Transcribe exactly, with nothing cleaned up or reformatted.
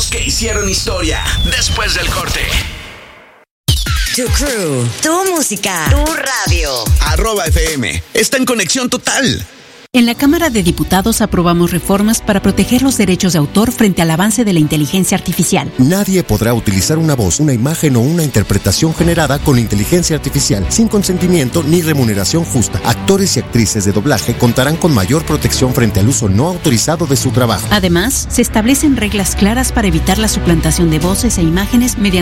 Los que hicieron historia. Después del corte. Tu crew, tu música, tu radio. Arroba F M. Está en conexión total. En la Cámara de Diputados aprobamos reformas para proteger los derechos de autor frente al avance de la inteligencia artificial. Nadie podrá utilizar una voz, una imagen o una interpretación generada con inteligencia artificial sin consentimiento ni remuneración justa. Actores y actrices de doblaje contarán con mayor protección frente al uso no autorizado de su trabajo. Además, se establecen reglas claras para evitar la suplantación de voces e imágenes mediante